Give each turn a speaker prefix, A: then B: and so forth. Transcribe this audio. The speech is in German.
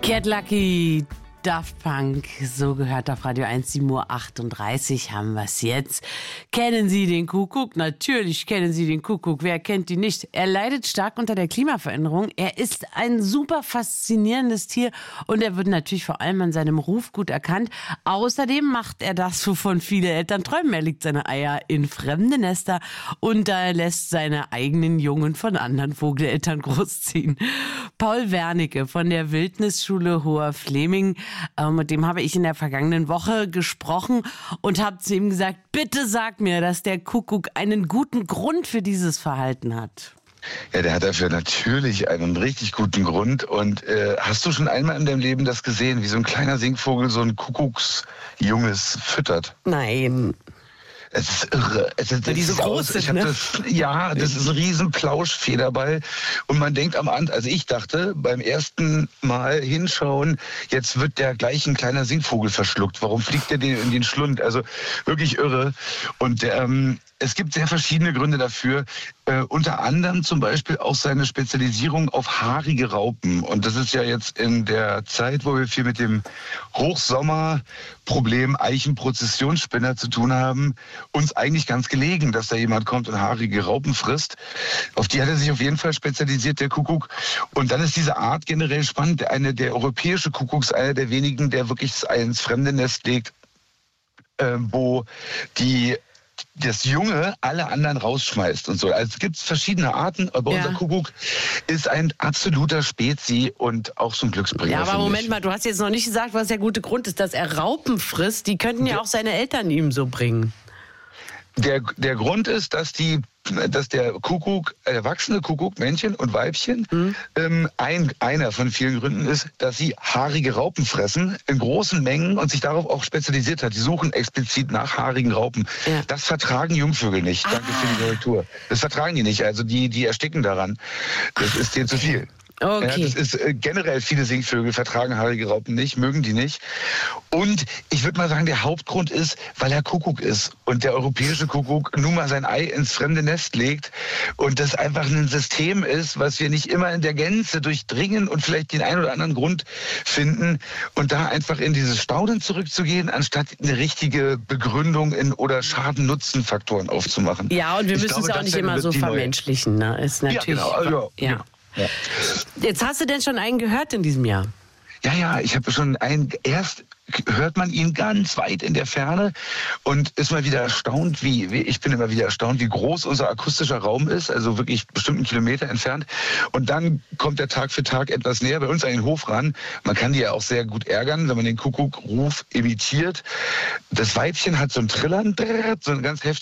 A: Get Lucky, Daft Punk, so gehört auf Radio 1, 7:38 Uhr haben wir es jetzt. Kennen Sie den Kuckuck? Natürlich kennen Sie den Kuckuck. Wer kennt ihn nicht? Er leidet stark unter der Klimaveränderung. Er ist ein super faszinierendes Tier und er wird natürlich vor allem an seinem Ruf gut erkannt. Außerdem macht er das, wovon viele Eltern träumen. Er legt seine Eier in fremde Nester und er lässt seine eigenen Jungen von anderen Vogeleltern großziehen. Paul Wernicke von der Wildnisschule Hoher-Fleming, mit dem habe ich in der vergangenen Woche gesprochen und habe zu ihm gesagt, bitte sag mir, dass der Kuckuck einen guten Grund für dieses Verhalten hat.
B: Ja, der hat dafür natürlich einen richtig guten Grund. Und hast du schon einmal in deinem Leben das gesehen, wie so ein kleiner Singvogel so ein Kuckucksjunges füttert?
A: Nein.
B: Es ist irre.
A: Weil die so groß sind, ne?
B: Das ist ein riesen Plauschfederball. Und man denkt also ich dachte beim ersten Mal hinschauen, jetzt wird der gleich ein kleiner Singvogel verschluckt. Warum fliegt der in den Schlund? Also wirklich irre. Und es gibt sehr verschiedene Gründe dafür. Unter anderem zum Beispiel auch seine Spezialisierung auf haarige Raupen. Und das ist ja jetzt in der Zeit, wo wir viel mit dem Hochsommerproblem Eichenprozessionsspinner zu tun haben, uns eigentlich ganz gelegen, dass da jemand kommt und haarige Raupen frisst. Auf die hat er sich auf jeden Fall spezialisiert, der Kuckuck. Und dann ist diese Art generell spannend. Der europäische Kuckuck ist einer der wenigen, der wirklich das Ei ins fremde Nest legt, wo das Junge alle anderen rausschmeißt und so. Also es gibt verschiedene Arten, aber unser Kuckuck ist ein absoluter Spezi und auch so ein Glücksbringer.
A: Ja, aber Moment mal, du hast jetzt noch nicht gesagt, was der gute Grund ist, dass er Raupen frisst. Die könnten ja auch seine Eltern ihm so bringen.
B: Der Grund ist, dass der Kuckuck, erwachsene Kuckuck, Männchen und Weibchen, einer von vielen Gründen ist, dass sie haarige Raupen fressen in großen Mengen und sich darauf auch spezialisiert hat. Die suchen explizit nach haarigen Raupen. Ja. Das vertragen Jungvögel nicht. Danke für die Korrektur. Das vertragen die nicht. Also die ersticken daran. Das ist denen zu viel.
A: Okay.
B: Ja, das ist generell, viele Singvögel vertragen haarige Raupen nicht, mögen die nicht. Und ich würde mal sagen, der Hauptgrund ist, weil er Kuckuck ist und der europäische Kuckuck nun mal sein Ei ins fremde Nest legt und das einfach ein System ist, was wir nicht immer in der Gänze durchdringen und vielleicht den einen oder anderen Grund finden und da einfach in dieses Staunen zurückzugehen, anstatt eine richtige Begründung oder Schaden-Nutzen-Faktoren aufzumachen.
A: Ja, und wir müssen es auch nicht immer so vermenschlichen, ne? Ist natürlich. Ja. Ja. Jetzt hast du denn schon einen gehört in diesem Jahr?
B: Ja, ich habe schon erst hört man ihn ganz weit in der Ferne und ist mal wieder erstaunt, ich bin immer wieder erstaunt, wie groß unser akustischer Raum ist, also wirklich bestimmt einen Kilometer entfernt. Und dann kommt er Tag für Tag etwas näher bei uns an den Hof ran. Man kann die ja auch sehr gut ärgern, wenn man den Kuckuckruf imitiert. Das Weibchen hat so ein Trillern, so ein ganz heftiges